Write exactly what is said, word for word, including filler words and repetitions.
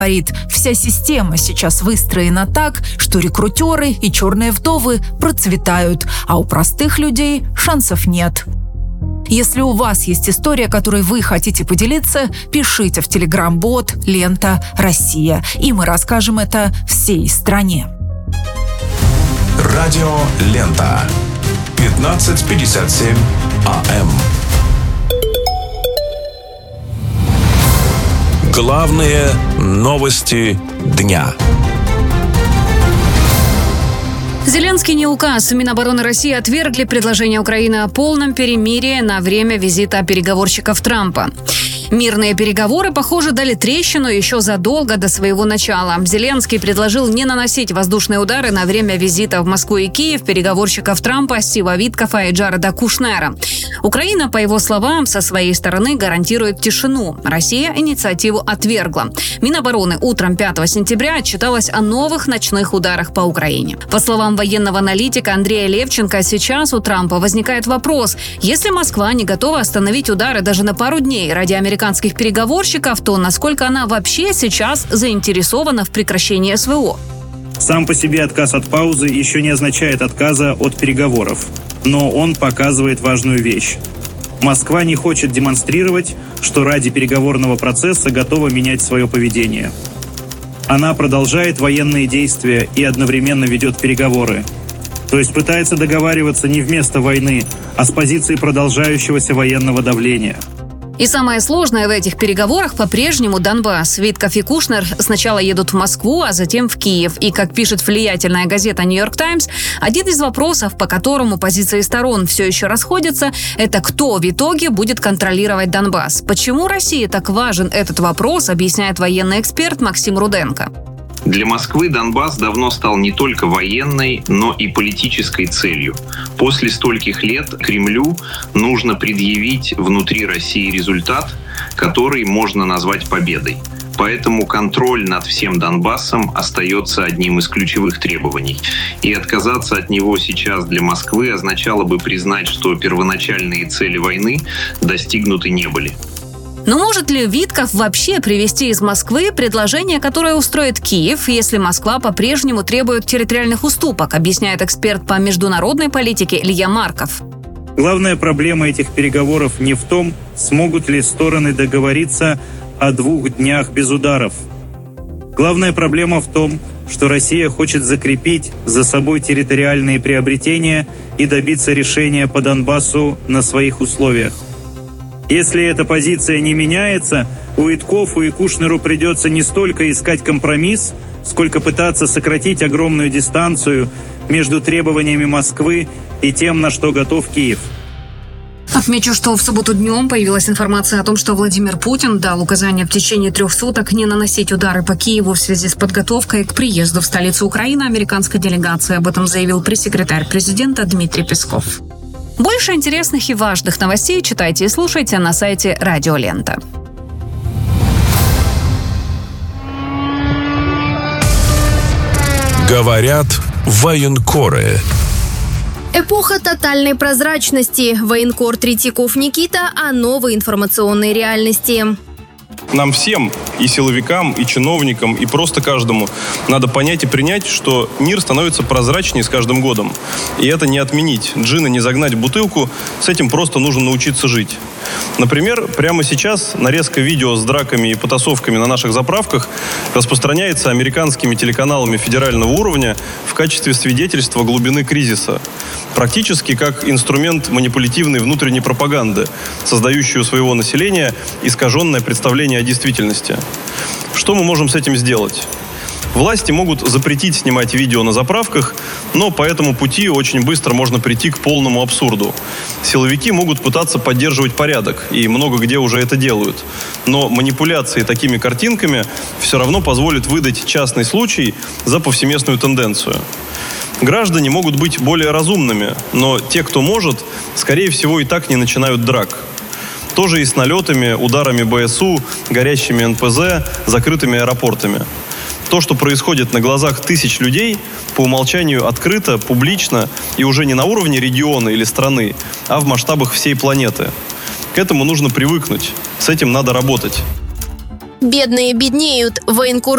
Говорит, вся система сейчас выстроена так, что рекрутеры и черные вдовы процветают, а у простых людей шансов нет. Если у вас есть история, которой вы хотите поделиться, пишите в телеграм-бот «Лента Россия», и мы расскажем это всей стране. Радио «Лента». пятнадцать пятьдесят семь АМ. Главные новости дня. Зеленский не указ. Минобороны России отвергли предложение Украины о полном перемирии на время визита переговорщиков Трампа. Мирные переговоры, похоже, дали трещину еще задолго до своего начала. Зеленский предложил не наносить воздушные удары на время визита в Москву и Киев переговорщиков Трампа Стива Виткофа и Джареда Кушнера. Украина, по его словам, со своей стороны гарантирует тишину. Россия инициативу отвергла. Минобороны утром пятого сентября отчиталась о новых ночных ударах по Украине. По словам военного аналитика Андрея Левченко, сейчас у Трампа возникает вопрос: если Москва не готова остановить удары даже на пару дней ради американских американских переговорщиков, то насколько она вообще сейчас заинтересована в прекращении СВО? Сам по себе отказ от паузы еще не означает отказа от переговоров. Но он показывает важную вещь. Москва не хочет демонстрировать, что ради переговорного процесса готова менять свое поведение. Она продолжает военные действия и одновременно ведет переговоры. То есть пытается договариваться не вместо войны, а с позиции продолжающегося военного давления. И самое сложное в этих переговорах по-прежнему Донбасс. Виткоф и Кушнер сначала едут в Москву, а затем в Киев. И, как пишет влиятельная газета «Нью-Йорк Таймс», один из вопросов, по которому позиции сторон все еще расходятся, это кто в итоге будет контролировать Донбасс. Почему России так важен этот вопрос, объясняет военный эксперт Максим Руденко. Для Москвы Донбасс давно стал не только военной, но и политической целью. После стольких лет Кремлю нужно предъявить внутри России результат, который можно назвать победой. Поэтому контроль над всем Донбассом остается одним из ключевых требований. И отказаться от него сейчас для Москвы означало бы признать, что первоначальные цели войны достигнуты не были. Но может ли Виткоф вообще привезти из Москвы предложение, которое устроит Киев, если Москва по-прежнему требует территориальных уступок, объясняет эксперт по международной политике Илья Марков. Главная проблема этих переговоров не в том, смогут ли стороны договориться о двух днях без ударов. Главная проблема в том, что Россия хочет закрепить за собой территориальные приобретения и добиться решения по Донбассу на своих условиях. Если эта позиция не меняется, у Виткофу и Кушнеру придется не столько искать компромисс, сколько пытаться сократить огромную дистанцию между требованиями Москвы и тем, на что готов Киев. Отмечу, что в субботу днем появилась информация о том, что Владимир Путин дал указание в течение трех суток не наносить удары по Киеву в связи с подготовкой к приезду в столицу Украины американской делегации. Об этом заявил пресс-секретарь президента Дмитрий Песков. Больше интересных и важных новостей читайте и слушайте на сайте Радио Лента. Говорят военкоры. Эпоха тотальной прозрачности. Военкор Третьяков Никита о новой информационной реальности. Нам всем, и силовикам, и чиновникам, и просто каждому, надо понять и принять, что мир становится прозрачнее с каждым годом. И это не отменить. Джина не загнать в бутылку, с этим просто нужно научиться жить. Например, прямо сейчас нарезка видео с драками и потасовками на наших заправках распространяется американскими телеканалами федерального уровня в качестве свидетельства глубины кризиса. Практически как инструмент манипулятивной внутренней пропаганды, создающей у своего населения искаженное представление о действительности. Что мы можем с этим сделать? Власти могут запретить снимать видео на заправках, но по этому пути очень быстро можно прийти к полному абсурду. Силовики могут пытаться поддерживать порядок, и много где уже это делают. Но манипуляции такими картинками все равно позволят выдать частный случай за повсеместную тенденцию. Граждане могут быть более разумными, но те, кто может, скорее всего, и так не начинают драк. Тоже и с налетами, ударами БСУ, горящими эн пэ зэ, закрытыми аэропортами. То, что происходит на глазах тысяч людей, по умолчанию открыто, публично и уже не на уровне региона или страны, а в масштабах всей планеты. К этому нужно привыкнуть, с этим надо работать. Бедные беднеют. Военкор